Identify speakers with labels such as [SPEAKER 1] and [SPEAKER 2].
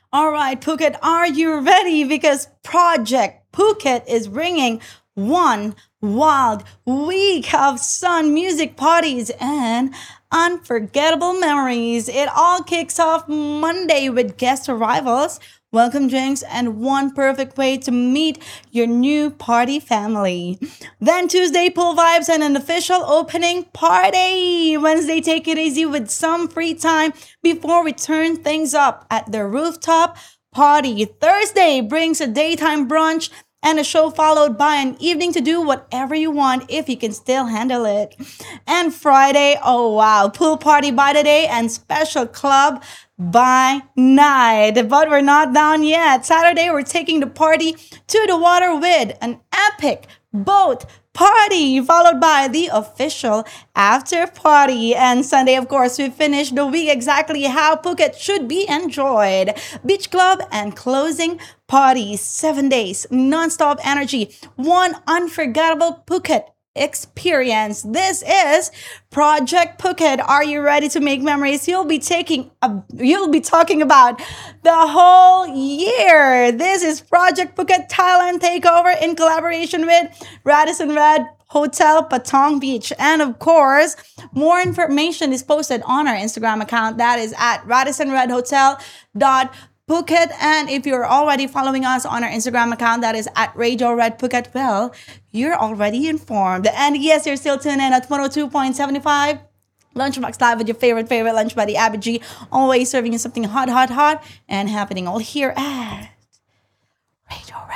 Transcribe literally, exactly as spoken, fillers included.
[SPEAKER 1] All right, Phuket, are you ready? Because Project Phuket is bringing one wild week of sun music parties and unforgettable memories. It all kicks off Monday with guest arrivals, welcome drinks, and one perfect way to meet your new party family. Then Tuesday, pool vibes and an official opening party. Wednesday, take it easy with some free time before we turn things up at the rooftop party. Thursday brings a daytime brunch and a show followed by an evening to do whatever you want if you can still handle it. And Friday, oh wow, pool party by the day and special club by night. But we're not done yet. Saturday, we're taking the party to the water with an epic boat party followed by the official after party. And Sunday, of course, we finish the week exactly how Phuket should be enjoyed. Beach club and closing party. Seven days, non-stop energy. One unforgettable Phuket experience. This is Project Phuket. Are you ready to make memories? You'll be taking a, you'll be talking about the whole year. This is Project Phuket Thailand Takeover in collaboration with Radisson Red Hotel Patong Beach. And of course, more information is posted on our Instagram account. That is at radisson red hotel dot Phuket. And if you're already following us on our Instagram account, that is at Radio Red Phuket, well, you're already informed. And yes, you're still tuned in at one oh two point seven five. Lunchbox Live with your favorite, favorite lunch buddy, Abby G. Always serving you something hot, hot, hot and happening all here at Radio